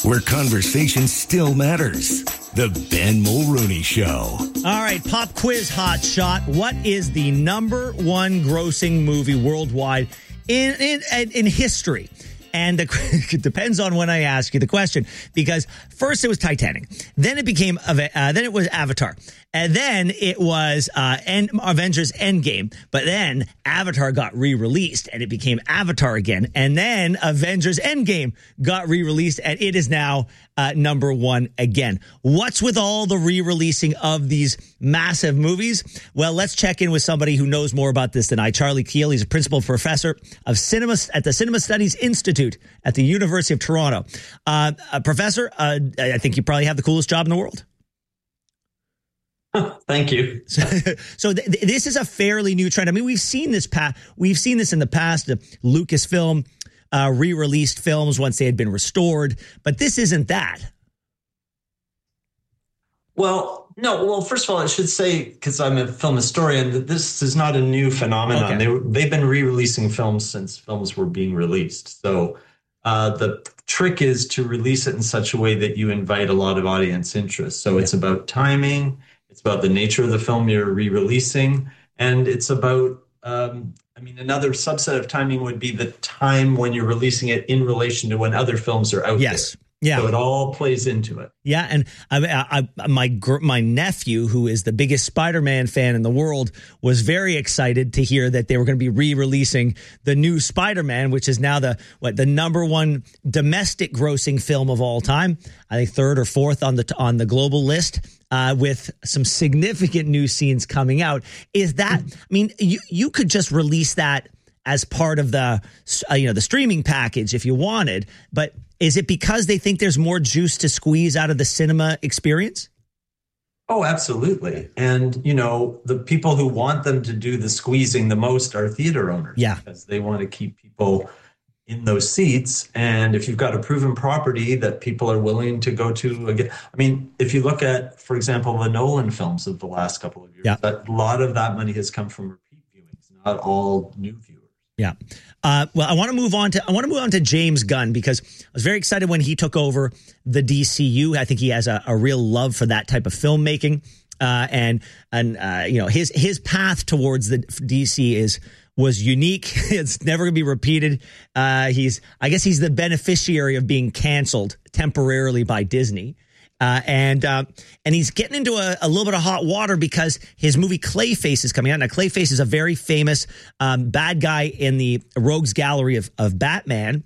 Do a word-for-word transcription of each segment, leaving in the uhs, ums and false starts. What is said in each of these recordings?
where conversation still matters. The Ben Mulrooney Show. All right, pop quiz hot shot. What is the number one grossing movie worldwide in in, in history? And the, it depends on when I ask you the question, because first it was Titanic, then it became uh, then it was Avatar, and then it was uh, End, Avengers Endgame. But then Avatar got re-released, and it became Avatar again, and then Avengers Endgame got re-released, and it is now uh, number one again. What's with all the re-releasing of these massive movies? Well, let's check in with somebody who knows more about this than I. Charlie Keel, he's a principal professor of cinema at the Cinema Studies Institute at the University of Toronto. Uh, uh, professor, uh, I think you probably have the coolest job in the world. Thank you. So, so th- th- this is a fairly new trend. I mean, we've seen this pa- we've seen this in the past. The Lucasfilm uh, re-released films once they had been restored, but this isn't that. Well, no. Well, first of all, I should say, because I'm a film historian, that this is not a new phenomenon. Okay. They they've been re-releasing films since films were being released. So uh, the trick is to release it in such a way that you invite a lot of audience interest. So yeah. It's about timing. It's about the nature of the film you're re-releasing, and it's about. Um, I mean, another subset of timing would be the time when you're releasing it in relation to when other films are out yes. there. Yeah. So it all plays into it. Yeah, and I, I, my my nephew, who is the biggest Spider-Man fan in the world, was very excited to hear that they were going to be re-releasing the new Spider-Man, which is now the what the number one domestic grossing film of all time. I think third or fourth on the on the global list, uh, with some significant new scenes coming out. Is that? I mean, you you could just release that as part of the uh, you know the streaming package if you wanted, but. Is it because they think there's more juice to squeeze out of the cinema experience? Oh, absolutely. And, you know, the people who want them to do the squeezing the most are theater owners. Yeah. Because they want to keep people in those seats. And if you've got a proven property that people are willing to go to again, I mean, if you look at, for example, the Nolan films of the last couple of years, yeah. a lot of that money has come from repeat viewings, not all new viewers. Yeah. Uh, well, I want to move on to I want to move on to James Gunn, because I was very excited when he took over the D C U. I think he has a, a real love for that type of filmmaking, uh, and and uh, you know his his path towards the D C is was unique. It's never going to be repeated. Uh, he's I guess he's the beneficiary of being canceled temporarily by Disney. Uh, and uh, and he's getting into a, a little bit of hot water because his movie Clayface is coming out. Now, Clayface is a very famous um, bad guy in the Rogues Gallery of, of Batman.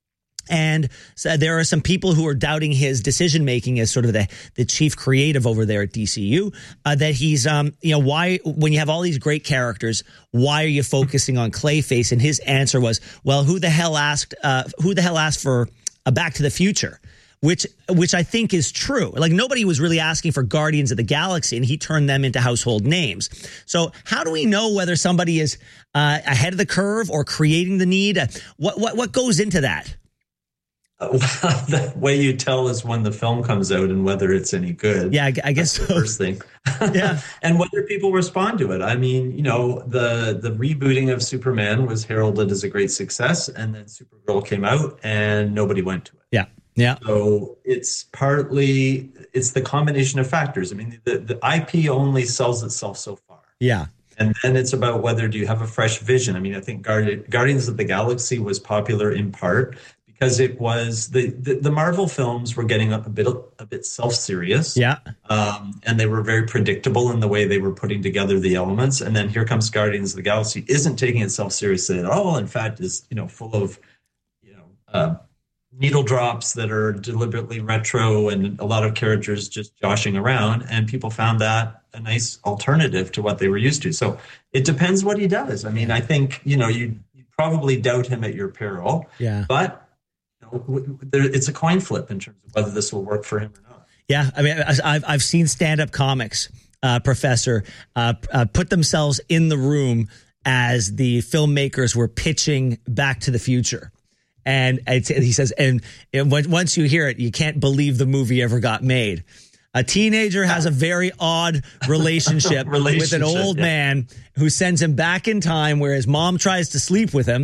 And so there are some people who are doubting his decision making as sort of the, the chief creative over there at D C U. Uh, that he's, um, you know, why, when you have all these great characters, why are you focusing on Clayface? And his answer was, well, who the hell asked, uh, who the hell asked for a Back to the Future? Which which I think is true. Like, nobody was really asking for Guardians of the Galaxy, and he turned them into household names. So how do we know whether somebody is uh, ahead of the curve or creating the need? Uh, what what what goes into that? Uh, well, the way you tell is when the film comes out and whether it's any good. Yeah, I, I guess That's so. the first thing. Yeah, and whether people respond to it. I mean, you know, the the rebooting of Superman was heralded as a great success, and then Supergirl came out, and nobody went to it. Yeah. Yeah. So it's partly, it's the combination of factors. I mean, the, the I P only sells itself so far. Yeah. And then it's about whether do you have a fresh vision. I mean, I think Guardi- Guardians of the Galaxy was popular in part because it was, the, the, the Marvel films were getting a bit a bit self-serious. Yeah. Um, and they were very predictable in the way they were putting together the elements. And then here comes Guardians of the Galaxy, isn't taking itself seriously at all. In fact, is, you know, full of, you know, uh, needle drops that are deliberately retro and a lot of characters just joshing around, and people found that a nice alternative to what they were used to. So it depends what he does. I mean, I think, you know, you probably doubt him at your peril, yeah. but you know, there, it's a coin flip in terms of whether this will work for him or not. Yeah. I mean, I've, I've seen stand-up comics, uh, Professor, uh, uh, put themselves in the room as the filmmakers were pitching Back to the Future. And it's, he says, and it, once you hear it, you can't believe the movie ever got made. A teenager has a very odd relationship, relationship with an old yeah. man who sends him back in time where his mom tries to sleep with him.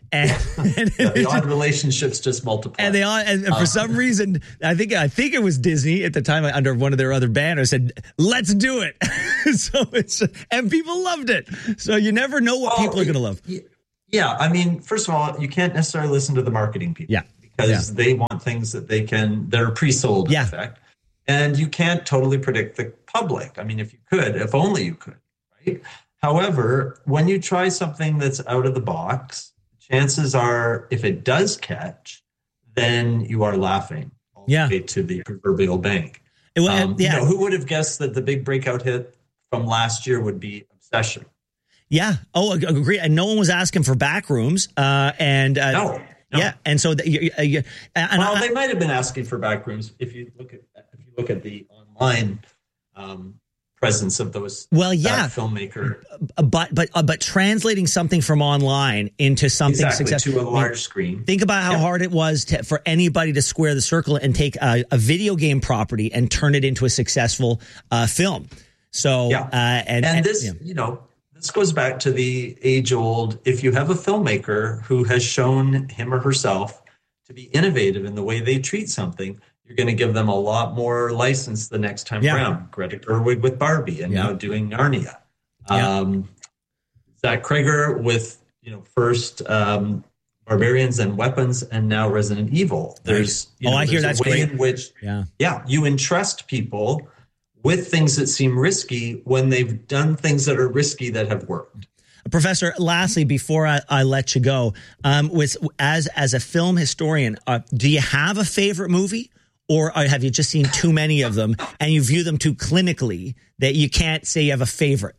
And, and yeah, the odd relationships just multiply. And they all, and for um, some reason, I think I think it was Disney at the time under one of their other banners said, "Let's do it." So it's and people loved it. So you never know what oh, people are going to love. Yeah, I mean, first of all, you can't necessarily listen to the marketing people. Yeah, because yeah. they want things that they can that are pre-sold. Yeah. In fact, and you can't totally predict the public. I mean, if you could, if only you could, right? However, when you try something that's out of the box, chances are, if it does catch, then you are laughing all yeah. the way to the proverbial bank. It, um, yeah. You know, who would have guessed that the big breakout hit from last year would be Obsession? Yeah. Oh, agree. And no one was asking for back rooms. Uh, and uh, no, no. Yeah. And so, the, you, you, and well, I, they might have been asking for back rooms if you look at if you look at the online um, presence of those. Well, yeah, filmmaker, but but uh, but translating something from online into something exactly, successful to a large screen. Think about how yeah. hard it was to, for anybody to square the circle and take a, a video game property and turn it into a successful uh, film. So yeah, uh, and, and and this, yeah. you know, this goes back to the age old. If you have a filmmaker who has shown him or herself to be innovative in the way they treat something, you're going to give them a lot more license the next time yeah. around. Greta Gerwig with Barbie, and yeah. now doing Narnia. Yeah. Um, Zach Krager with, you know, first um, Barbarians and Weapons, and now Resident Evil. There's, you oh, know, I hear there's that's a way great. in which, yeah, yeah, you entrust people with things that seem risky when they've done things that are risky that have worked. Professor, lastly, before I, I let you go, um, with as as a film historian, uh, do you have a favorite movie, or have you just seen too many of them and you view them too clinically that you can't say you have a favorite?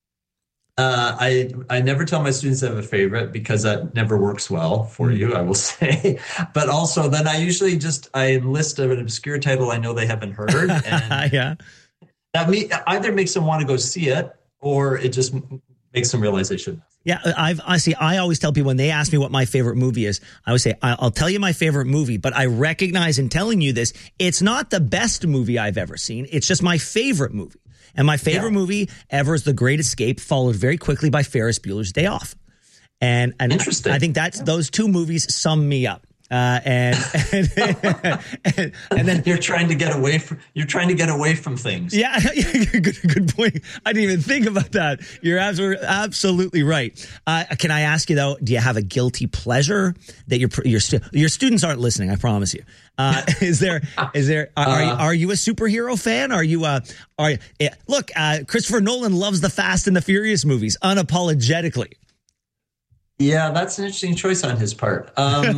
Uh, I I never tell my students I have a favorite, because that never works well for you, I will say. But also, then I usually just I enlist an obscure title I know they haven't heard, and yeah, that me either makes them want to go see it, or it just makes them realize they shouldn't. Yeah, I've I see. I always tell people when they ask me what my favorite movie is, I always say I'll tell you my favorite movie, but I recognize in telling you this, it's not the best movie I've ever seen. It's just my favorite movie. And my favorite yeah. movie ever is The Great Escape, followed very quickly by Ferris Bueller's Day Off. And, and Interesting. I think that's yeah. those two movies sum me up. Uh, and, and, and and then you're trying to get away from you're trying to get away from things. Yeah, good, good point. I didn't even think about that. You're absolutely absolutely right. Uh, can I ask you though? Do you have a guilty pleasure that your your your students aren't listening? I promise you. Uh, is there is there are, are, you, are you a superhero fan? Are you uh are you, look? Uh, Christopher Nolan loves the Fast and the Furious movies unapologetically. Yeah, that's an interesting choice on his part. Um,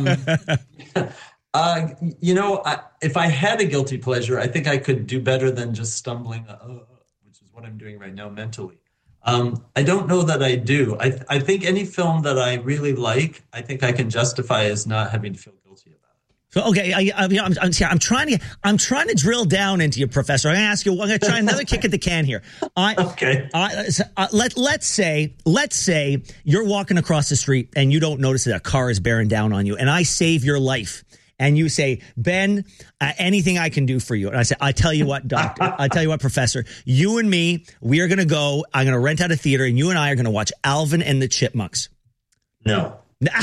uh, you know, I, if I had a guilty pleasure, I think I could do better than just stumbling, uh, which is what I'm doing right now mentally. Um, I don't know that I do. I, I think any film that I really like, I think I can justify as not having to feel guilty about it. So okay, I, I, I'm, I'm, I'm trying to I'm trying to drill down into you, Professor. I'm going to ask you. I'm going to try another kick at the can here. I, okay. I, uh, let let's say let's say you're walking across the street and you don't notice that a car is bearing down on you, and I save your life. And you say, Ben, uh, anything I can do for you. And I say, I tell you what, doctor, I tell you what, professor, you and me, we are going to go, I'm going to rent out a theater, and you and I are going to watch Alvin and the Chipmunks. No.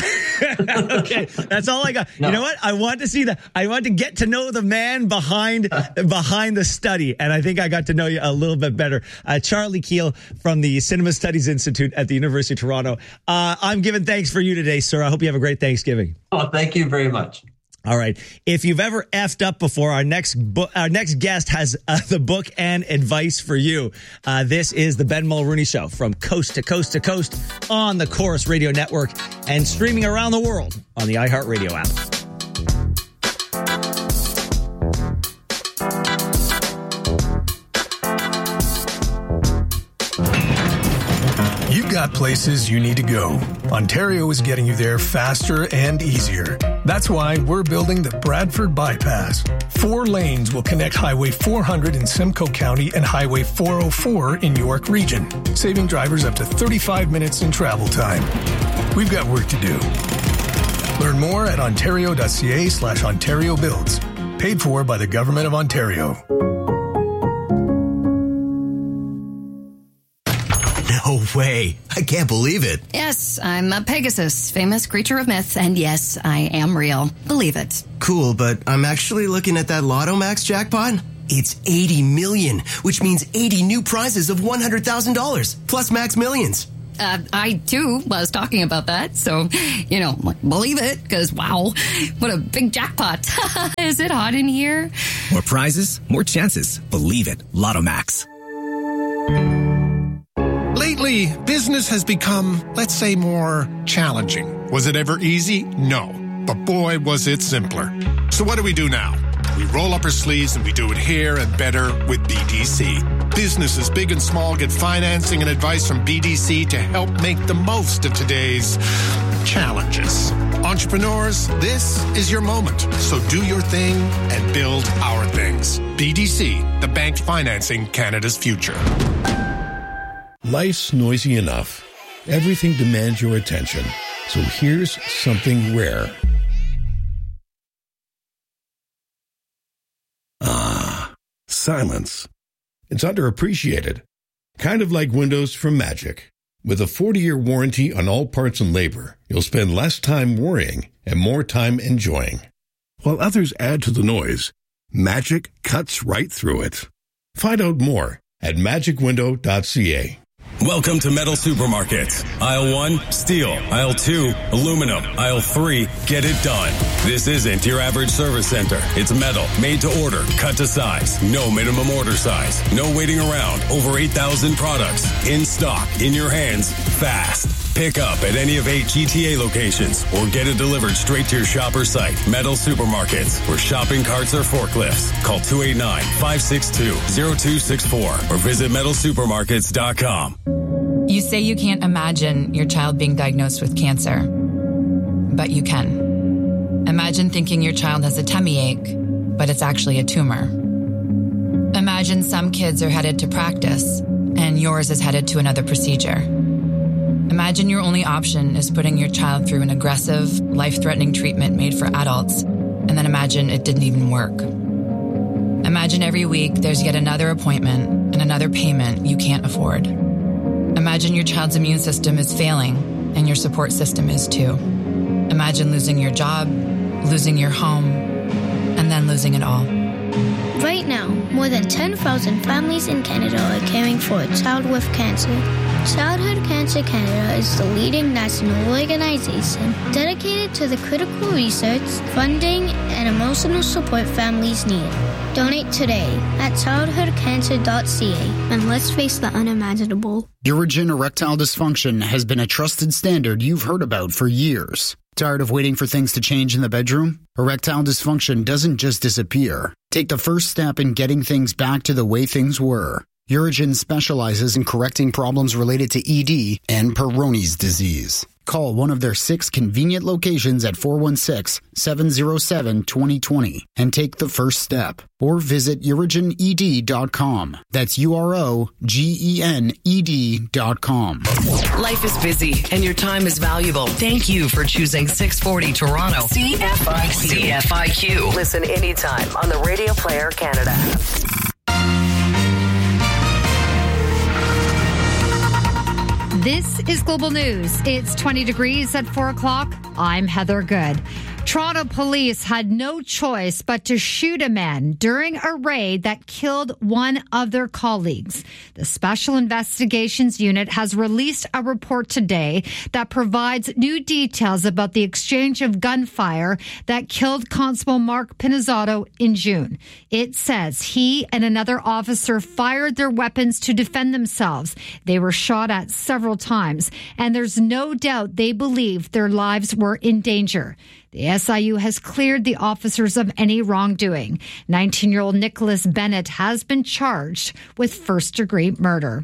Okay, that's all I got. No. You know what? I want to see that. I want to get to know the man behind behind the study, and I think I got to know you a little bit better. Uh, Charlie Keel from the Cinema Studies Institute at the University of Toronto. Uh, I'm giving thanks for you today, sir. I hope you have a great Thanksgiving. Oh, thank you very much. All right. If you've ever effed up before, our next book, our next guest has uh, the book and advice for you. Uh, this is the Ben Mulrooney Show from coast to coast to coast on the Chorus Radio Network and streaming around the world on the iHeartRadio app. You've got places you need to go. Ontario is getting you there faster and easier. That's why we're building the Bradford Bypass. Four lanes will connect Highway four hundred in Simcoe County and Highway four oh four in York Region, saving drivers up to thirty-five minutes in travel time. We've got work to do. Learn more at ontario.ca slash Ontario Builds. Paid for by the Government of Ontario. Now No way. I can't believe it. Yes, I'm a Pegasus, famous creature of myth, and yes, I am real. Believe it. Cool, but I'm actually looking at that Lotto Max jackpot. It's eighty million, which means eighty new prizes of one hundred thousand dollars, plus Max Millions. Uh, I, too, was talking about that, so, you know, believe it, because, wow, what a big jackpot. Is it hot in here? More prizes, more chances. Believe it. Lotto Max. Lately, business has become, let's say, more challenging. Was it ever easy? No. But boy, was it simpler. So what do we do now? We roll up our sleeves and we do it here and better with B D C. Businesses big and small get financing and advice from B D C to help make the most of today's challenges. Entrepreneurs, this is your moment. So do your thing and build our things. B D C, the bank financing Canada's future. Life's noisy enough. Everything demands your attention. So here's something rare. Ah, silence. It's underappreciated. Kind of like Windows from Magic. With a forty-year warranty on all parts and labor, you'll spend less time worrying and more time enjoying. While others add to the noise, Magic cuts right through it. Find out more at magic window dot c a. Welcome to Metal Supermarkets. Aisle one, steel. Aisle two, aluminum. Aisle three, get it done. This isn't your average service center. It's metal, made to order, cut to size. No minimum order size. No waiting around. Over eight thousand products. In stock, in your hands, fast. Pick up at any of eight G T A locations or get it delivered straight to your shopper site. Metal Supermarkets, where shopping carts are forklifts. Call two eight nine, five six two, zero two six four or visit metal supermarkets dot com. You say you can't imagine your child being diagnosed with cancer, but you can. Imagine thinking your child has a tummy ache, but it's actually a tumor. Imagine some kids are headed to practice, and yours is headed to another procedure. Imagine your only option is putting your child through an aggressive, life-threatening treatment made for adults, and then imagine it didn't even work. Imagine every week there's yet another appointment and another payment you can't afford. Imagine your child's immune system is failing, and your support system is too. Imagine losing your job, losing your home, and then losing it all. Right now, more than ten thousand families in Canada are caring for a child with cancer. Childhood Cancer Canada is the leading national organization dedicated to the critical research, funding, and emotional support families need. Donate today at childhood cancer dot c a and let's face the unimaginable. Urigen erectile dysfunction has been a trusted standard you've heard about for years. Tired of waiting for things to change in the bedroom? Erectile dysfunction doesn't just disappear. Take the first step in getting things back to the way things were. Urigen specializes in correcting problems related to E D and Peyronie's disease. Call one of their six convenient locations at four one six, seven zero seven, two zero two zero and take the first step. Or visit urigen e d dot com. That's U R O G E N E D dot com. Life is busy and your time is valuable. Thank you for choosing six forty Toronto. C F I Q. C F I Q. Listen anytime on the Radio Player Canada. This is Global News. It's twenty degrees at four o'clock. I'm Heather Good. Toronto police had no choice but to shoot a man during a raid that killed one of their colleagues. The Special Investigations Unit has released a report today that provides new details about the exchange of gunfire that killed Constable Mark Pinizzato in June. It says he and another officer fired their weapons to defend themselves. They were shot at several times, and there's no doubt they believed their lives were in danger. The S I U has cleared the officers of any wrongdoing. nineteen-year-old Nicholas Bennett has been charged with first-degree murder.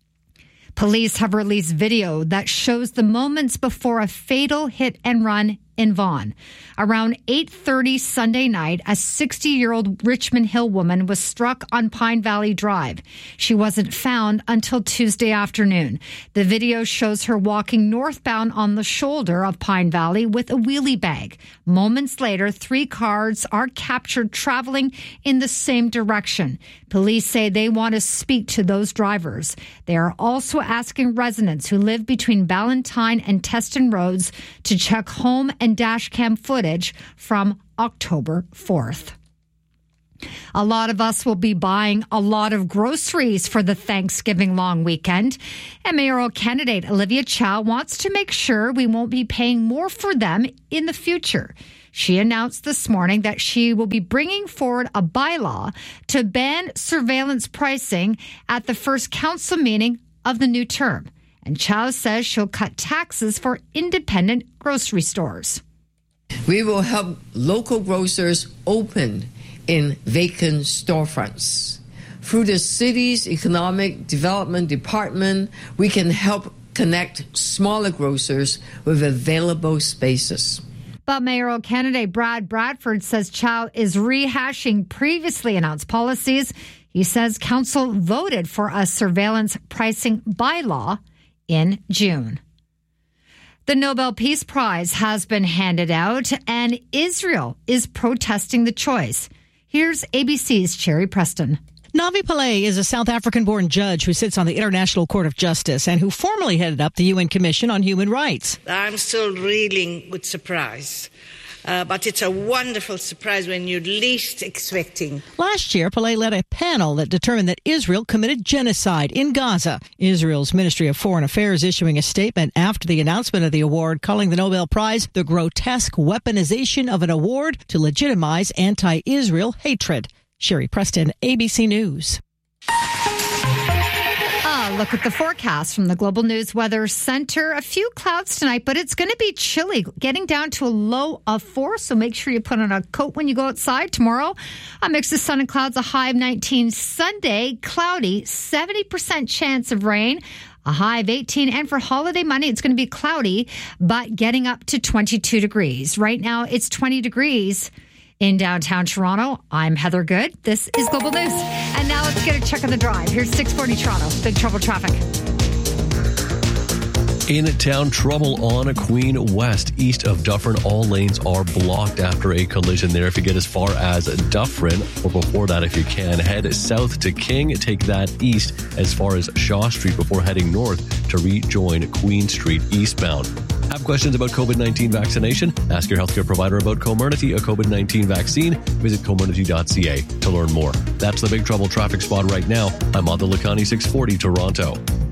Police have released video that shows the moments before a fatal hit and run in Vaughan. Around eight thirty Sunday night, a sixty-year-old Richmond Hill woman was struck on Pine Valley Drive. She wasn't found until Tuesday afternoon. The video shows her walking northbound on the shoulder of Pine Valley with a wheelie bag. Moments later, three cars are captured traveling in the same direction. Police say they want to speak to those drivers. They are also asking residents who live between Ballantyne and Teston Roads to check home and dash cam footage from October fourth. A lot of us will be buying a lot of groceries for the Thanksgiving long weekend. And mayoral candidate Olivia Chow wants to make sure we won't be paying more for them in the future. She announced this morning that she will be bringing forward a bylaw to ban surveillance pricing at the first council meeting of the new term. And Chow says she'll cut taxes for independent grocery stores. We will help local grocers open in vacant storefronts. Through the city's economic development department, we can help connect smaller grocers with available spaces. But mayoral candidate Brad Bradford says Chow is rehashing previously announced policies. He says council voted for a surveillance pricing bylaw in June. The Nobel Peace Prize has been handed out, and Israel is protesting the choice. Here's A B C's Cherry Preston. Navi Pillay is a South African-born judge who sits on the International Court of Justice and who formerly headed up the U N Commission on Human Rights. I'm still reeling with surprise. Uh, but it's a wonderful surprise when you're least expecting. Last year, Pillay led a panel that determined that Israel committed genocide in Gaza. Israel's Ministry of Foreign Affairs issuing a statement after the announcement of the award, calling the Nobel Prize the grotesque weaponization of an award to legitimize anti-Israel hatred. Sherry Preston, A B C News. Look at the forecast from the Global News Weather Center. A few clouds tonight, but it's going to be chilly, getting down to a low of four. So make sure you put on a coat when you go outside. Tomorrow, a mix of sun and clouds, a high of nineteen. Sunday, cloudy, seventy percent chance of rain, a high of eighteen. And for holiday Monday, it's going to be cloudy, but getting up to twenty-two degrees. Right now, it's twenty degrees. In downtown Toronto, I'm Heather Good. This is Global News. And now let's get a check of the drive. Here's six forty Toronto. Big trouble traffic. In town, trouble on Queen West. East of Dufferin, all lanes are blocked after a collision there. If you get as far as Dufferin, or before that if you can, head south to King. Take that east as far as Shaw Street before heading north to rejoin Queen Street eastbound. Have questions about COVID nineteen vaccination? Ask your healthcare provider about Comirnaty, a COVID nineteen vaccine. Visit comirnaty dot c a to learn more. That's the Big Trouble traffic spot right now. I'm on the Lacani six forty Toronto.